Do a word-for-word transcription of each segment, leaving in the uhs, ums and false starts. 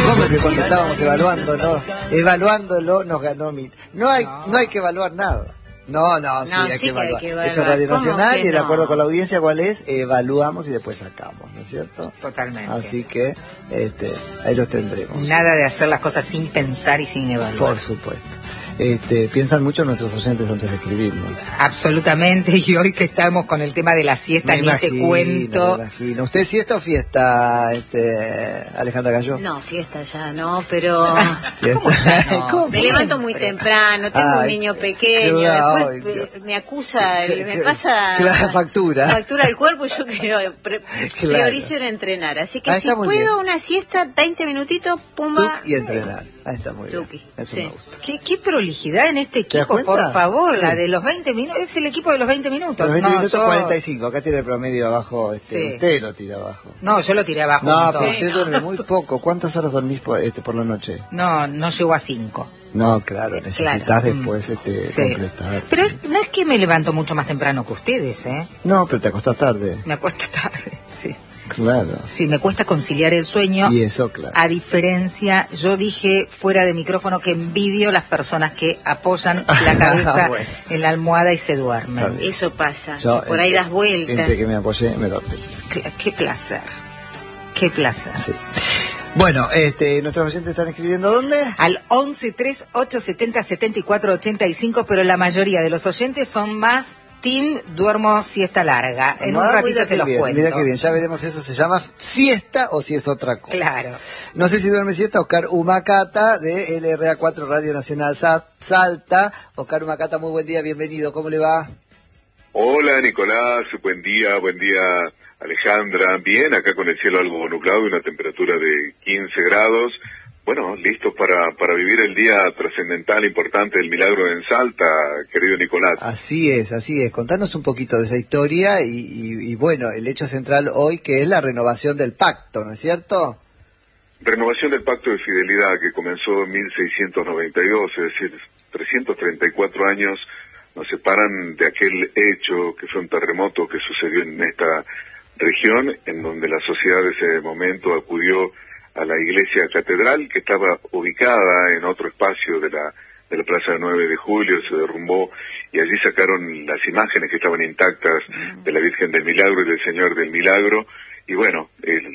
¿Cómo que cuando estábamos evaluando, no? Evaluándolo nos ganó M I T. No hay, no. no hay que evaluar nada. No, no, sí, no, hay, sí que evaluar. que hay que evaluar. Esto es Radio Nacional y el no? acuerdo con la audiencia, ¿cuál es? Evaluamos y después sacamos, ¿no es cierto? Totalmente. Así que este, ahí los tendremos. Nada de hacer las cosas sin pensar y sin evaluar. Por supuesto. Este, piensan mucho nuestros oyentes antes de escribirnos. Absolutamente, y hoy que estamos con el tema de la siesta, me ni imagino, te cuento. Me imagino. ¿Usted siesta o fiesta, este, Alejandra Gallo? No, fiesta ya no, pero ¿Cómo ya no? ¿Cómo? me levanto muy temprano, tengo Ay, un niño pequeño, ay, después Dios. me acusa, me pasa la factura. factura del cuerpo, yo quiero pre Claro. priorizo en entrenar, así que Ah, si está muy puedo bien. una siesta, veinte minutitos, pumba. Tuc y entrenar. Ahí está muy bien. Tuki, Eso sí. me gusta. ¿Qué, qué prolijidad en este ¿Te das equipo, cuenta? por favor, Sí. la de los veinte minutos, es el equipo de los veinte minutos. Los veinte no, minutos yo- cuarenta y cinco, acá tiene el promedio abajo, este, Sí. usted lo tira abajo. No, yo lo tiré abajo. No, un pero montón. usted duerme muy poco. ¿Cuántas horas dormís por, este, por la noche? No, no llego a cinco. No, claro, necesitas Claro. después este, Sí. completar. Pero es- no es que me levanto mucho más temprano que ustedes, ¿eh? No, pero te acostás tarde. Me acuesto tarde, sí. Claro. Sí, me cuesta conciliar el sueño. Y eso, claro. A diferencia, yo dije fuera de micrófono que envidio las personas que apoyan la cabeza Bueno. en la almohada y se Está duermen. bien. Eso pasa, Yo, por ahí entre- das vueltas. Entre que me apoyé, me dormí. Qué, qué placer, qué placer. Sí. Bueno, este, nuestros oyentes están escribiendo ¿dónde? Al once tres ocho setenta setenta y cuatro ochenta y cinco, pero la mayoría de los oyentes son más team duermo siesta larga. En un Ah, ratito mira te qué los bien, cuento. Mira qué bien, ya veremos si eso se llama siesta o si es otra cosa. Claro. No sé si duerme siesta Oscar Humacata de L R A cuatro Radio Nacional Sa- Salta. Oscar Humacata, muy buen día, bienvenido, ¿cómo le va? Hola Nicolás, buen día, buen día Alejandra. Bien, acá con el cielo algo nublado y una temperatura de quince grados. Bueno, listos para, para vivir el día trascendental, importante del milagro en Salta, querido Nicolás. Así es, así es. Contanos un poquito de esa historia y, y, y bueno, el hecho central hoy que es la renovación del pacto, ¿no es cierto? Renovación del Pacto de Fidelidad que comenzó en mil seiscientos noventa y dos, es decir, trescientos treinta y cuatro años nos separan de aquel hecho que fue un terremoto que sucedió en esta región, en donde la sociedad de ese momento acudió a la iglesia catedral, que estaba ubicada en otro espacio de la, de la Plaza nueve de Julio, se derrumbó, y allí sacaron las imágenes que estaban intactas de la Virgen del Milagro y del Señor del Milagro, y bueno,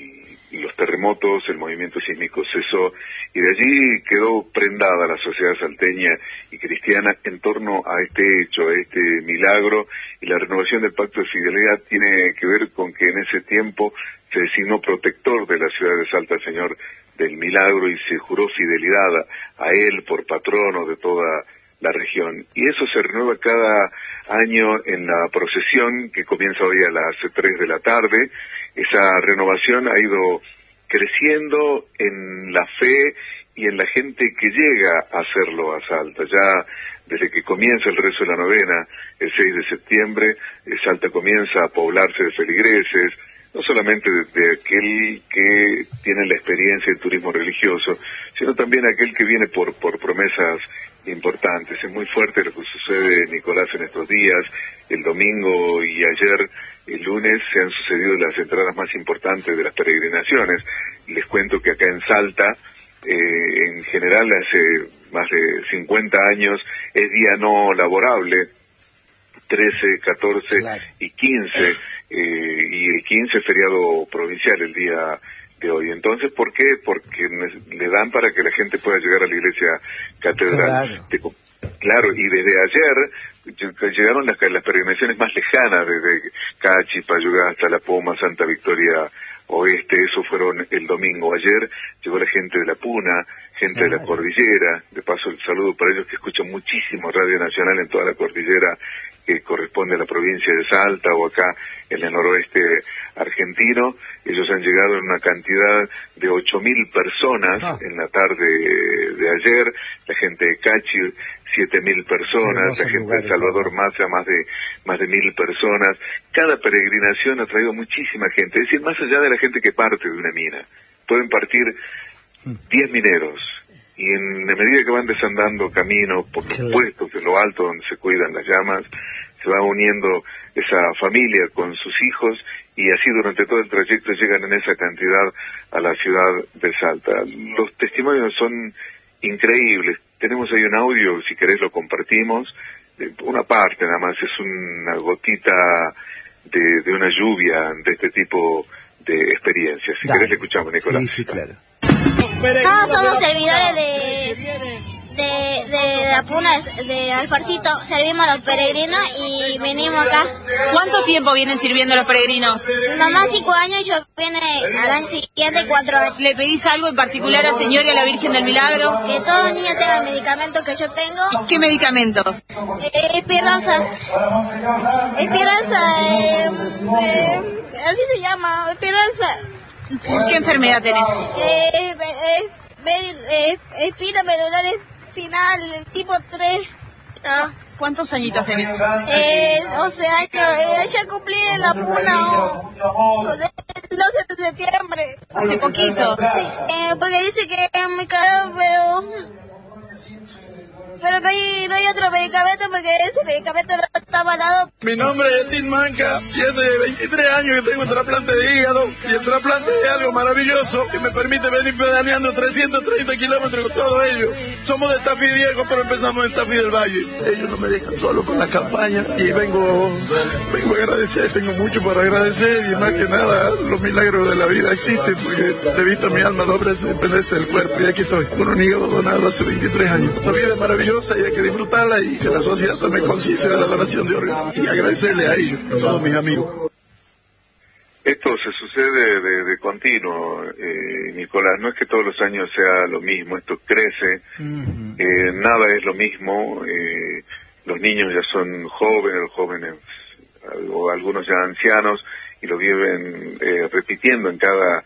el, los terremotos, el movimiento sísmico cesó, y de allí quedó prendada la sociedad salteña y cristiana en torno a este hecho, a este milagro, y la renovación del Pacto de Fidelidad tiene que ver con que en ese tiempo se designó protector de la ciudad de Salta al Señor del Milagro y se juró fidelidad a, a él por patrono de toda la región. Y eso se renueva cada año en la procesión que comienza hoy a las tres de la tarde. Esa renovación ha ido creciendo en la fe y en la gente que llega a hacerlo a Salta. Ya desde que comienza el rezo de la novena, el seis de septiembre, Salta comienza a poblarse de feligreses, no solamente de, de aquel que tiene la experiencia del turismo religioso, sino también aquel que viene por, por promesas importantes. Es muy fuerte lo que sucede, Nicolás, en estos días. El domingo y ayer, el lunes, se han sucedido las entradas más importantes de las peregrinaciones. Les cuento que acá en Salta, eh, en general, hace más de cincuenta años, es día no laborable, trece, catorce Claro. y quince, eh, y el quince feriado provincial el día de hoy. Entonces, ¿por qué? Porque le dan para que la gente pueda llegar a la iglesia catedral. Claro. De- claro, y desde ayer llegaron las, las peregrinaciones más lejanas, desde Cachi, Payugá hasta La Poma, Santa Victoria Oeste, eso fueron el domingo. Ayer llegó la gente de La Puna, gente de la Claro. cordillera, de paso el saludo para ellos que escuchan muchísimo Radio Nacional en toda la cordillera que corresponde a la provincia de Salta o acá en el noroeste argentino. Ellos han llegado en una cantidad de ocho mil personas Ah. en la tarde de ayer, la gente de Cachi, siete mil personas, Hermosos la gente de lugares, Salvador además. Maza, más de más de mil personas. Cada peregrinación ha traído muchísima gente, es decir, más allá de la gente que parte de una mina. Pueden partir diez mineros, y en la medida que van desandando camino, por Claro. supuesto que en lo alto donde se cuidan las llamas, se va uniendo esa familia con sus hijos y así durante todo el trayecto llegan en esa cantidad a la ciudad de Salta. Los testimonios son increíbles. Tenemos ahí un audio, si querés lo compartimos, una parte nada más, es una gotita de, de una lluvia de este tipo de experiencias. Si Dale. querés le escuchamos, Nicolás. Sí, sí, claro. Todos somos servidores de, de, de la puna de Alfarcito, servimos a los peregrinos y venimos acá. ¿Cuánto tiempo vienen sirviendo los peregrinos? Mi mamá cinco años y yo viene al año siguiente cuatro años. ¿Le pedís algo en particular al Señor y a la Virgen del Milagro? Que todos los niños tengan medicamentos que yo tengo. ¿Qué medicamentos? Eh, Esperanza. Esperanza, eh, eh, así se llama, Esperanza. ¿Qué enfermedad tenés? Eh, eh, eh, eh, espina medular espinal, tipo tres. Ah. ¿Cuántos añitos tenés? Eh, once años. Eh, ya cumplí la puna oh, el doce de septiembre. ¿Hace poquito? Sí. Eh, porque dice que es muy caro, pero... Pero no hay, no hay otro medicamento porque ese medicamento no está avalado. Mi nombre es Tim Manca y hace veintitrés años que tengo un trasplante de hígado. Y el trasplante es algo maravilloso que me permite venir pedaleando trescientos treinta kilómetros con todo ello. Somos de Tafí Viejo, pero empezamos en Tafí del Valle. Ellos no me dejan solo con la campaña y vengo, vengo a agradecer, tengo mucho para agradecer y más que nada los milagros de la vida existen porque he visto mi alma doble dependerse del cuerpo y aquí estoy con un hígado donado hace veintitrés años. La vida es maravillosa y hay que disfrutarla y que la sociedad tome conciencia de la donación de órganos y agradecerle a ellos, a todos mis amigos. Esto se sucede de, de continuo, eh, Nicolás, no es que todos los años sea lo mismo, esto crece, uh-huh. eh, nada es lo mismo, eh, los niños ya son jóvenes, los jóvenes o algunos ya ancianos y lo viven eh, repitiendo en cada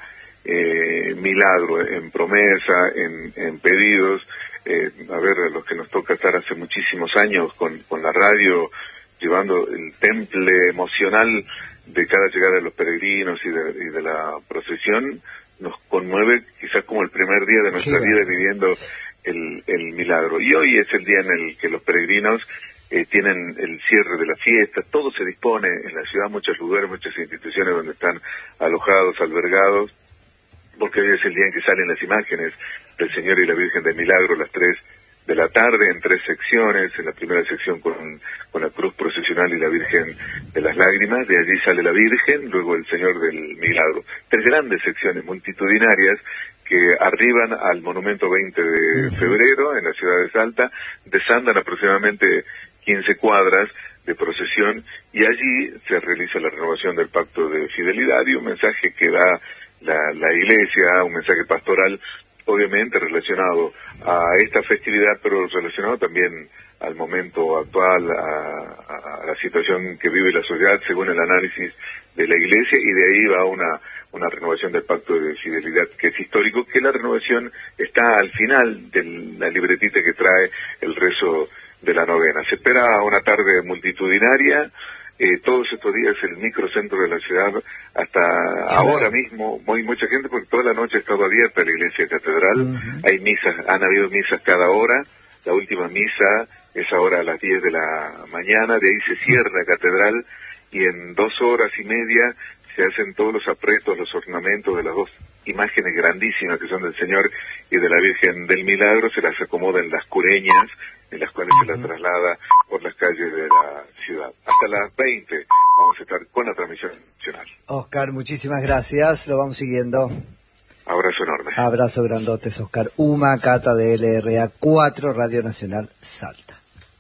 eh, milagro, en promesa, en, en pedidos. Eh, a ver, a los que nos toca estar hace muchísimos años con, con la radio, llevando el temple emocional de cada llegada de los peregrinos y de, y de la procesión, nos conmueve quizás como el primer día de nuestra sí, vida viviendo el, el milagro. Y hoy es el día en el que los peregrinos eh, tienen el cierre de la fiesta, todo se dispone en la ciudad, muchos lugares, muchas instituciones donde están alojados, albergados, porque hoy es el día en que salen las imágenes del Señor y la Virgen del Milagro a las tres de la tarde en tres secciones, en la primera sección con, con la cruz procesional y la Virgen de las Lágrimas, de allí sale la Virgen, luego el Señor del Milagro. Tres grandes secciones multitudinarias que arriban al monumento veinte de febrero en la ciudad de Salta, desandan aproximadamente quince cuadras de procesión y allí se realiza la renovación del pacto de fidelidad y un mensaje que da la, la Iglesia, un mensaje pastoral obviamente relacionado a esta festividad, pero relacionado también al momento actual, a, a la situación que vive la sociedad según el análisis de la Iglesia, y de ahí va una, una renovación del pacto de fidelidad que es histórico, que la renovación está al final de la libretita que trae el rezo de la novena. Se espera una tarde multitudinaria. Eh, todos estos días el microcentro de la ciudad, hasta ahora mismo, muy mucha gente, porque toda la noche ha estado abierta la iglesia catedral, uh-huh. Hay misas, han habido misas cada hora, la última misa es ahora a las diez de la mañana, de ahí se cierra la catedral, y en dos horas y media se hacen todos los apretos, los ornamentos de las dos imágenes grandísimas que son del Señor y de la Virgen del Milagro, se las acomoda en las cureñas, en las cuales se las traslada por las calles de la ciudad. Hasta las veinte vamos a estar con la transmisión nacional. Oscar, muchísimas gracias, lo vamos siguiendo. Abrazo enorme. Abrazo grandotes, Oscar Humacata de L R A cuatro, Radio Nacional Salta.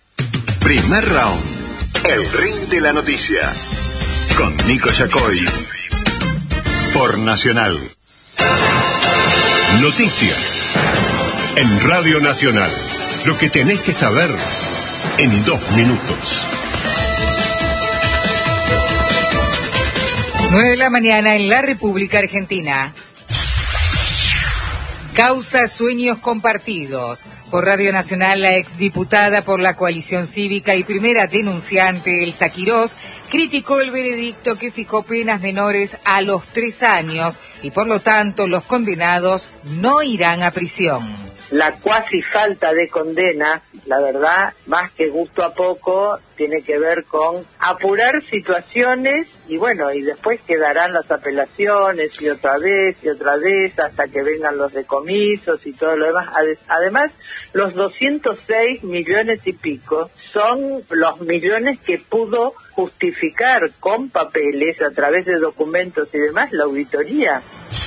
Primer round, el ring de la noticia, con Nico Yacoy, por Nacional. Noticias, en Radio Nacional. Lo que tenés que saber en dos minutos. nueve de la mañana en la República Argentina. Causa Sueños Compartidos. Por Radio Nacional, la exdiputada por la Coalición Cívica y primera denunciante, Elsa Quirós, criticó el veredicto que fijó penas menores a los tres años y por lo tanto los condenados no irán a prisión. La cuasi falta de condena, la verdad, más que gusto a poco, tiene que ver con apurar situaciones y bueno, y después quedarán las apelaciones y otra vez y otra vez hasta que vengan los decomisos y todo lo demás. Además, los doscientos seis millones y pico son los millones que pudo justificar con papeles, a través de documentos y demás, la auditoría.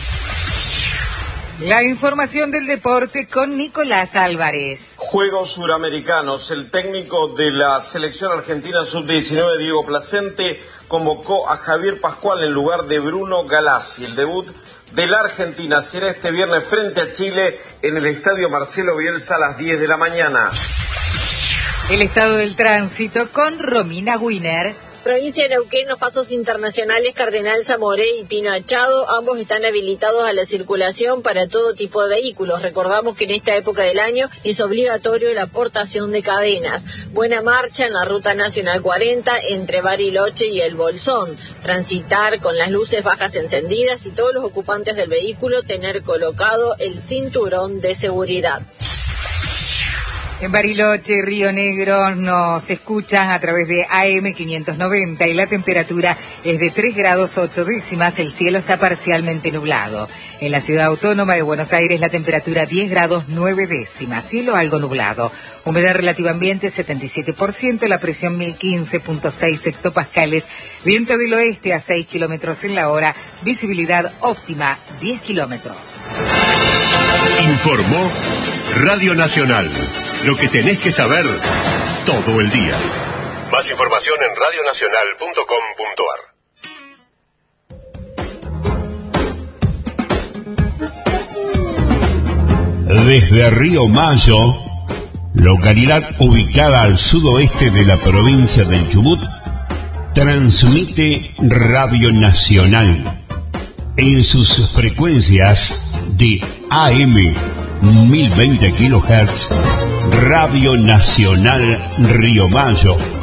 La información del deporte con Nicolás Álvarez. Juegos Suramericanos. El técnico de la selección argentina sub diecinueve, Diego Placente, convocó a Javier Pascual en lugar de Bruno Galassi. El debut de la Argentina será este viernes frente a Chile en el Estadio Marcelo Bielsa a las diez de la mañana. El estado del tránsito con Romina Wiener. Provincia de Neuquén, los pasos internacionales Cardenal Zamoré y Pino Achado, ambos están habilitados a la circulación para todo tipo de vehículos. Recordamos que en esta época del año es obligatorio la portación de cadenas. Buena marcha en la Ruta Nacional cuarenta entre Bariloche y El Bolsón. Transitar con las luces bajas encendidas y todos los ocupantes del vehículo tener colocado el cinturón de seguridad. En Bariloche, Río Negro, nos escuchan a través de A M quinientos noventa y la temperatura es de tres grados ocho décimas, el cielo está parcialmente nublado. En la ciudad autónoma de Buenos Aires la temperatura diez grados nueve décimas, cielo algo nublado. Humedad relativa ambiente setenta y siete por ciento, la presión mil quince punto seis hectopascales, viento del oeste a seis kilómetros en la hora, visibilidad óptima diez kilómetros. Informó Radio Nacional. Lo que tenés que saber todo el día. Más información en radio nacional punto com punto ar. Desde Río Mayo, localidad ubicada al sudoeste de la provincia del Chubut, transmite Radio Nacional en sus frecuencias de A M mil veinte kilohertz. Radio Nacional Río Mayo